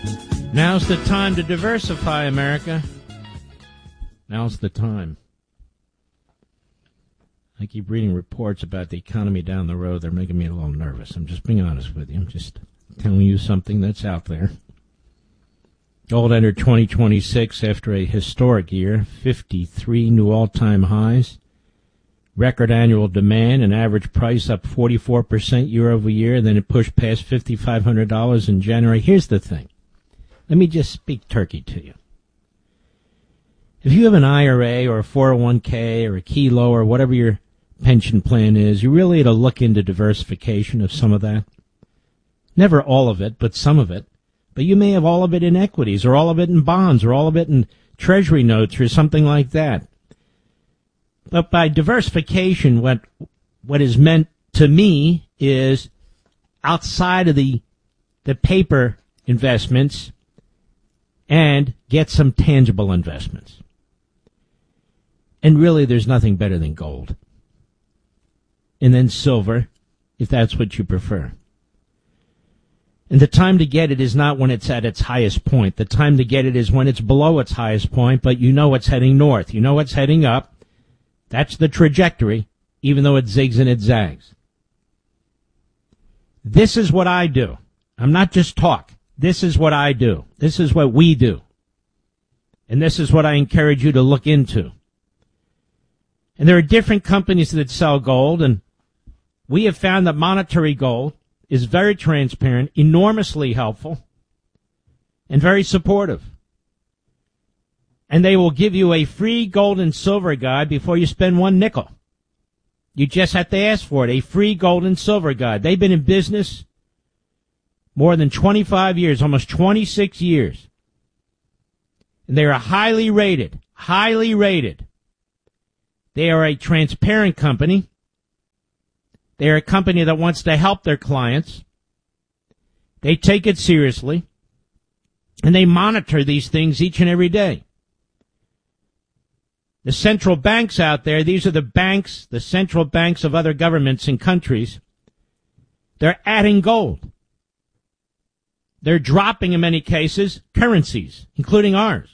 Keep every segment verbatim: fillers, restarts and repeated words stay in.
Now's the time to diversify, America. Now's the time. I keep reading reports about the economy down the road. They're making me a little nervous. I'm just being honest with you. I'm just telling you something that's out there. Gold entered twenty twenty-six after a historic year, fifty-three new all-time highs, record annual demand, an average price up forty-four percent year over year. Then it pushed past five thousand five hundred dollars in January. Here's the thing. Let me just speak turkey to you. If you have an I R A or a four oh one k or a Kelo or whatever your pension plan is, you really ought to look into diversification of some of that. Never all of it, but some of it. But you may have all of it in equities or all of it in bonds or all of it in treasury notes or something like that. But by diversification, what what is meant to me is outside of the the paper investments and get some tangible investments. And really, there's nothing better than gold. And then silver, if that's what you prefer. And the time to get it is not when it's at its highest point. The time to get it is when it's below its highest point, but you know it's heading north. You know it's heading up. That's the trajectory, even though it zigs and it zags. This is what I do. I'm not just talk. This is what I do. This is what we do. And this is what I encourage you to look into. And there are different companies that sell gold, and we have found that Monetary Gold is very transparent, enormously helpful, and very supportive. And they will give you a free gold and silver guide before you spend one nickel. You just have to ask for it, a free gold and silver guide. They've been in business more than twenty-five years, almost twenty-six years. And they are highly rated, highly rated. They are a transparent company. They are a company that wants to help their clients. They take it seriously. And they monitor these things each and every day. The central banks out there, these are the banks, the central banks of other governments and countries, they're adding gold. They're dropping, in many cases, currencies, including ours.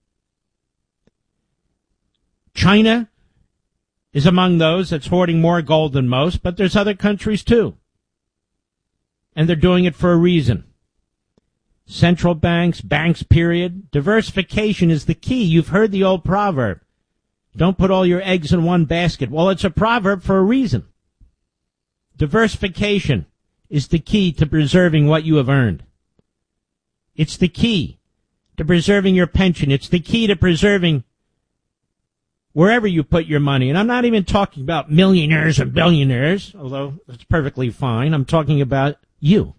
China is among those that's hoarding more gold than most, but there's other countries too. And they're doing it for a reason. Central banks, banks, period. Diversification is the key. You've heard the old proverb. Don't put all your eggs in one basket. Well, it's a proverb for a reason. Diversification is the key to preserving what you have earned. It's the key to preserving your pension. It's the key to preserving wherever you put your money. And I'm not even talking about millionaires or billionaires, although that's perfectly fine. I'm talking about you.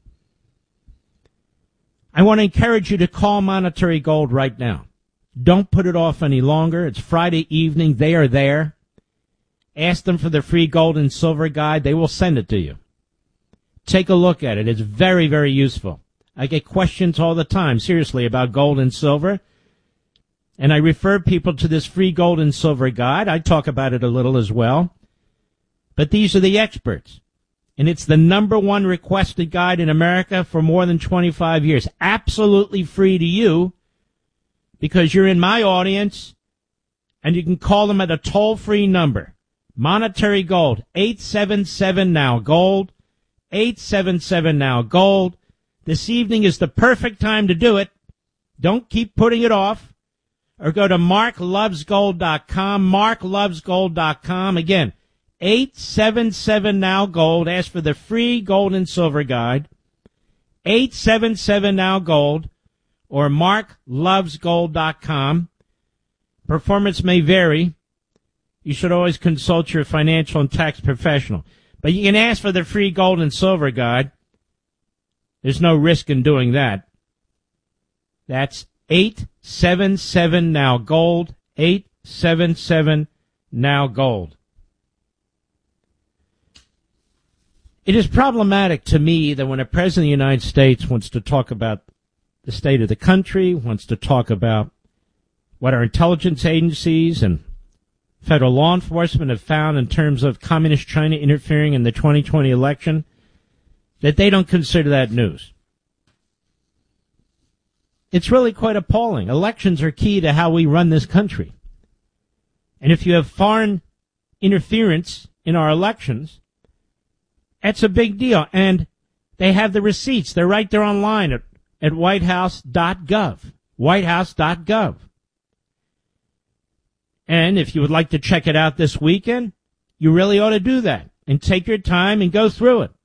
I want to encourage you to call Monetary Gold right now. Don't put it off any longer. It's Friday evening. They are there. Ask them for the free gold and silver guide. They will send it to you. Take a look at it. It's very, very useful. I get questions all the time, seriously, about gold and silver. And I refer people to this free gold and silver guide. I talk about it a little as well. But these are the experts. And it's the number one requested guide in America for more than twenty-five years. Absolutely free to you because you're in my audience, and you can call them at a toll-free number. Monetary Gold, eight seven seven now gold, eight seven seven now gold. This evening is the perfect time to do it. Don't keep putting it off. Or go to mark loves gold dot com, mark loves gold dot com. Again, eight seven seven now gold. Ask for the free gold and silver guide. eight seven seven now gold or mark loves gold dot com. Performance may vary. You should always consult your financial and tax professional. But you can ask for the free gold and silver guide. There's no risk in doing that. That's eight seven seven now gold, eight seven seven now gold. It is problematic to me that when a president of the United States wants to talk about the state of the country, wants to talk about what our intelligence agencies and federal law enforcement have found in terms of communist China interfering in the twenty twenty election, that they don't consider that news. It's really quite appalling. Elections are key to how we run this country. And if you have foreign interference in our elections, that's a big deal. And they have the receipts. They're right there online at, at white house dot gov. white house dot gov. And if you would like to check it out this weekend, you really ought to do that and take your time and go through it.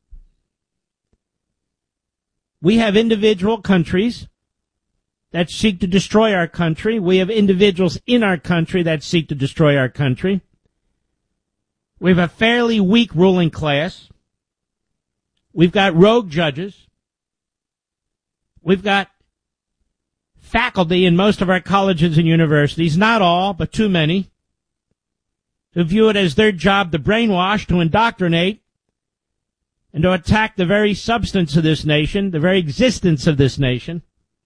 We have individual countries that seek to destroy our country. We have individuals in our country that seek to destroy our country. We have a fairly weak ruling class. We've got rogue judges. We've got faculty in most of our colleges and universities, not all, but too many, who view it as their job to brainwash, to indoctrinate, and to attack the very substance of this nation, the very existence of this nation.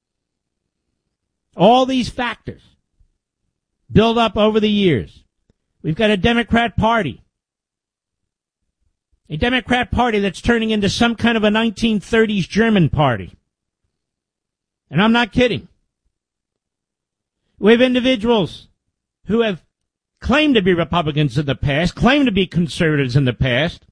All these factors build up over the years. We've got a Democrat Party. A Democrat Party that's turning into some kind of a nineteen thirties German party. And I'm not kidding. We have individuals who have claimed to be Republicans in the past, claimed to be conservatives in the past,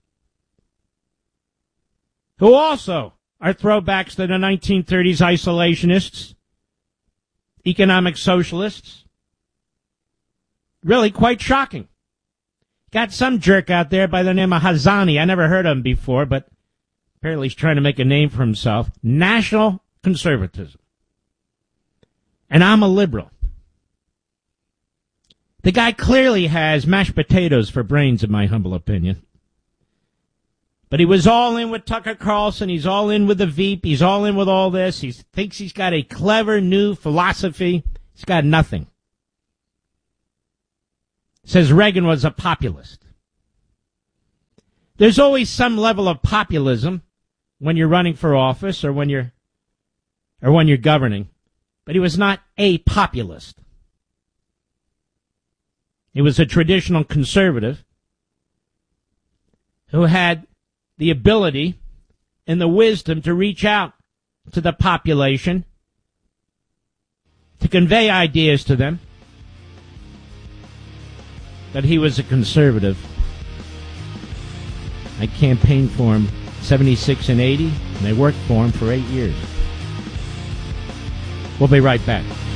who also are throwbacks to the nineteen thirties isolationists, economic socialists. Really quite shocking. Got some jerk out there by the name of Hazani. I never heard of him before, but apparently he's trying to make a name for himself. National conservatism. And I'm a liberal. The guy clearly has mashed potatoes for brains, in my humble opinion. But he was all in with Tucker Carlson. He's all in with the Veep. He's all in with all this. He thinks he's got a clever new philosophy. He's got nothing. Says Reagan was a populist. There's always some level of populism when you're running for office or when you're or when you're governing. But he was not a populist. He was a traditional conservative who had the ability and the wisdom to reach out to the population, to convey ideas to them. But he was a conservative. I campaigned for him seventy-six and eighty, and I worked for him for eight years. We'll be right back.